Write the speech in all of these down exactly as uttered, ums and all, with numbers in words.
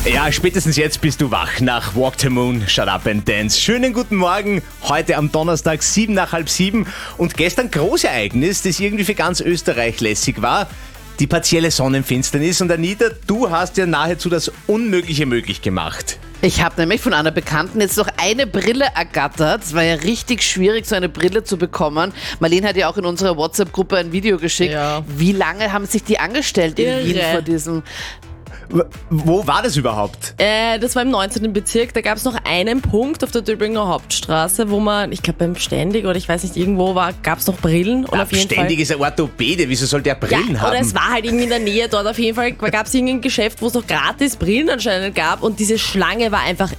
Ja, spätestens jetzt bist du wach nach Walk the Moon, Shut Up and Dance. Schönen guten Morgen, heute am Donnerstag, sieben nach halb sieben. Und gestern Großereignis, das irgendwie für ganz Österreich lässig war, die partielle Sonnenfinsternis. Und Anita, du hast ja nahezu das Unmögliche möglich gemacht. Ich habe nämlich von einer Bekannten jetzt noch eine Brille ergattert. Es war ja richtig schwierig, so eine Brille zu bekommen. Marlene hat ja auch in unserer WhatsApp-Gruppe ein Video geschickt. Ja. Wie lange haben sich die angestellt in Irre. Wien vor diesem... W- Wo war das überhaupt? Äh, das war im neunzehnten Bezirk. Da gab es noch einen Punkt auf der Döblinger Hauptstraße, wo man, ich glaube beim Ständig oder ich weiß nicht, irgendwo war, gab es noch Brillen. Und auf jeden Ständig Fall, ist ein Orthopäde, wieso soll der Brillen ja, haben? oder es war halt irgendwie in der Nähe dort. Auf jeden Fall gab es irgendein Geschäft, wo es noch gratis Brillen anscheinend gab und diese Schlange war einfach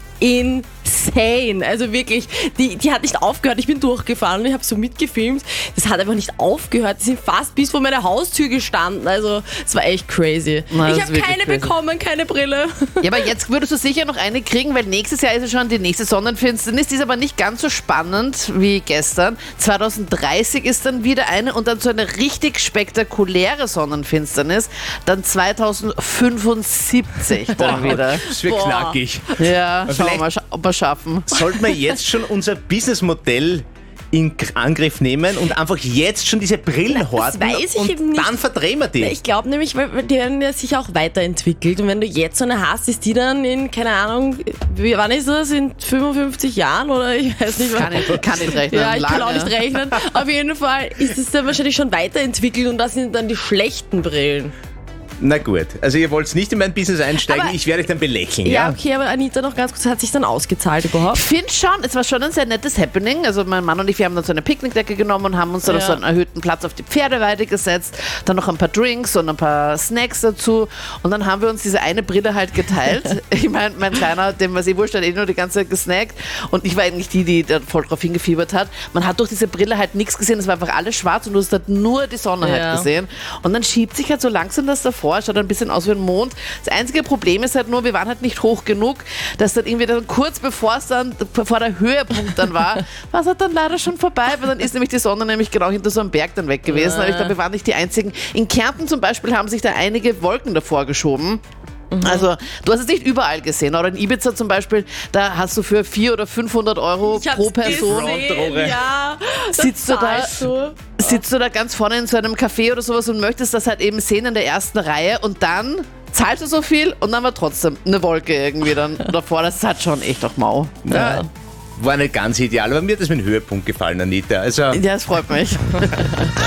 insane. Also wirklich, die, die hat nicht aufgehört. Ich bin durchgefahren und ich habe so mitgefilmt. Das hat einfach nicht aufgehört. Die sind fast bis vor meiner Haustür gestanden. Also es war echt crazy. Na, das ich ist habe wirklich keine crazy. bekommen, keine Brille. Ja, aber jetzt würdest du sicher noch eine kriegen, weil nächstes Jahr ist es schon die nächste Sonnenfinsternis. Die ist aber nicht ganz so spannend wie gestern. zwanzig dreißig ist dann wieder eine und dann so eine richtig spektakuläre Sonnenfinsternis. Dann zwanzig fünfundsiebzig dann wieder. Das wird Boah. knackig. Ja, schauen wir Vielleicht- mal, scha- ob wir schaffen. Sollten wir jetzt schon unser Businessmodell in K- Angriff nehmen und einfach jetzt schon diese Brillen horten weiß ich und eben nicht. dann verdrehen wir die. Ich glaube nämlich, weil weil die werden ja sich auch weiterentwickelt. Und wenn du jetzt so eine hast, ist die dann in, keine Ahnung, wie, wann ist das? In fünfundfünfzig Jahren oder ich weiß nicht. Kann ich, kann nicht rechnen. Ja, ich kann auch Lange. nicht rechnen. Auf jeden Fall ist es dann wahrscheinlich schon weiterentwickelt und das sind dann die schlechten Brillen. Na gut, also ihr wollt nicht in mein Business einsteigen, Aber- ich werde euch dann belächeln, Ja, ja? okay, aber Anita, noch ganz kurz, hat sich dann ausgezahlt überhaupt? Ich finde schon, es war schon ein sehr nettes Happening. Also mein Mann und ich, wir haben dann so eine Picknickdecke genommen und haben uns dann Ja. auf so einen erhöhten Platz auf die Pferdeweide gesetzt. Dann noch ein paar Drinks und ein paar Snacks dazu. Und dann haben wir uns diese eine Brille halt geteilt. Ich meine, mein Kleiner, dem was eh wurscht, hat eh nur die ganze Zeit gesnackt. Und ich war eigentlich die, die da voll drauf hingefiebert hat. Man hat durch diese Brille halt nichts gesehen. Es war einfach alles schwarz und du hast halt nur die Sonne Ja. halt gesehen. Und dann schiebt sich halt so langsam das davor. Schaut ein bisschen aus wie ein Mond. Das einzige Problem ist halt nur, wir waren halt nicht hoch genug, dass dann irgendwie dann kurz bevor es dann, bevor der Höhepunkt dann war, war es halt dann leider schon vorbei, weil dann ist nämlich die Sonne nämlich genau hinter so einem Berg dann weg gewesen. Ja. Aber ich glaube, wir waren nicht die einzigen. In Kärnten zum Beispiel haben sich da einige Wolken davor geschoben. Also, du hast es nicht überall gesehen, oder in Ibiza zum Beispiel, da hast du für vierhundert oder fünfhundert Euro Ich hab's pro Person, gesehen, Frontrohre. ja. Das Sitzt du da? zahlst du. sitzt du da ganz vorne in so einem Café oder sowas und möchtest das halt eben sehen in der ersten Reihe und dann zahlst du so viel und dann war trotzdem eine Wolke irgendwie dann davor. Das hat schon echt auch mau. Ja, war nicht ganz ideal, aber mir hat das mit dem Höhepunkt gefallen, Anita. Also Ja, das freut mich.